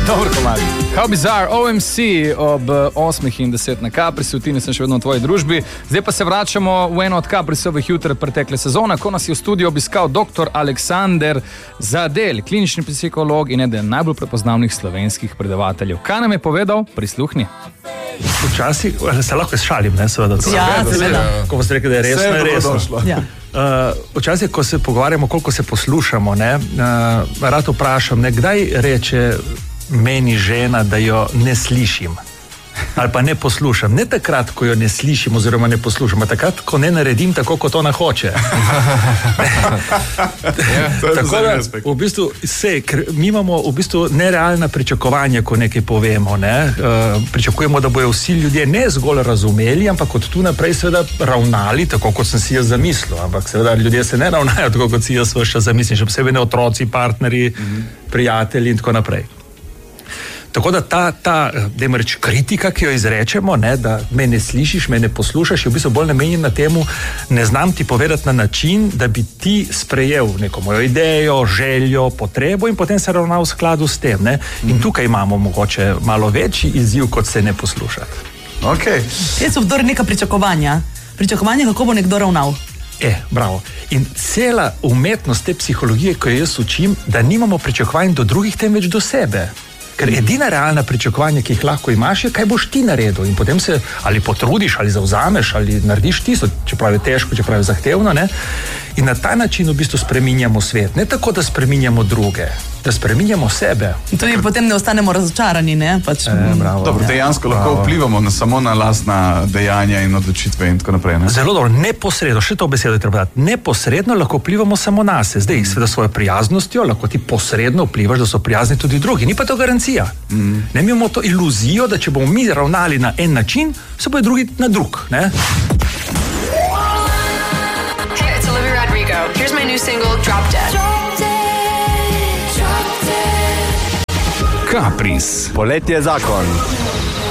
Dobro, komadi. How Bizarre, OMC ob 8:10 na Caprisu, Tine sem še vedno v tvoji družbi. Zdaj pa se vračamo v eno od Caprisovih juter pretekle sezone, ko nas je v studiu obiskal dr. Aleksander Zadel, klinični psiholog in eden najbolj prepoznavnih slovenskih predavateljev. Kaj nam je povedal? Prisluhni. Včasih, se lahko šalim, ne, seveda. Seveda. Ko boste rekli, da je resno, je resno. Ja. Včasih, ko se pogovarjamo, koliko se poslušamo, ne, rad vprašam, ne, kdaj reče meni žena, da jo ne slišim ali pa ne poslušam. Ne takrat, ko jo ne slišim oziroma ne poslušam, a takrat, ko ne naredim tako, kot ona hoče. Tako da, v bistvu, mi imamo v bistvu nerealna pričakovanja, ko nekaj povemo. Ne? Pričakujemo, da bojo vsi ljudje ne zgolj razumeli, ampak od tu naprej seveda ravnali, tako kot sem si jaz zamislil. Ampak seveda ljudje se ne ravnajo tako, kot si jaz vse zamislim, še posebej ne otroci, partnerji, prijatelji in tako naprej. Tako da dajmo reči, kritika, ki jo izrečemo, ne, da me ne slišiš, me ne poslušaš, je v bistvu bolj namenjena temu, ne znam ti povedati na način, da bi ti sprejel neko mojo idejo, željo, potrebo in potem se ravnal v skladu s tem. Ne. In tukaj imamo mogoče malo večji izziv, kot se ne poslušati. Okay. Jaz so vdor neka pričakovanja, kako bo nekdo ravnal. Bravo. In cela umetnost te psihologije, ko jo jaz učim, da nimamo pričakovanj do drugih, temveč do sebe. Ker edina realna pričakovanja, ki jih lahko imaš, je, kaj boš ti naredil. In potem se ali potrudiš, ali zavzameš, ali narediš tisto, čeprav je težko, čeprav je zahtevno. Ne? In na ta način v bistvu spreminjamo svet. Ne tako, da spreminjamo druge, da spreminjamo sebe. In tudi potem ne ostanemo razočarani, ne? Bravo. Dobro, dejansko lahko vplivamo samo na lastna dejanja in odločitve in tako naprej. Ne? Zelo dobro, neposredno, še to besedo je treba dati. Neposredno lahko vplivamo samo na se. Zdaj, seveda svojo prijaznostjo lahko ti posredno vplivaš, da so prijazni tudi drugi. Ni pa to garancija. Ne imamo to iluzijo, da če bomo mi ravnali na en način, se bojo drugi na drug. Ne? Hey, it's Olivia Rodrigo. Here's my new single, Drop Dead. Capris. Poletje je zakon.